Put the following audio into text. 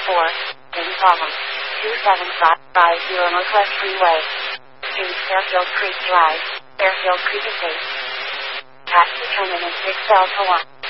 Any problem? 27550 Northwest Freeway. To Fairfield Creek Drive, Fairfield Creek Estates. Taxi terminal 6 Delta 1.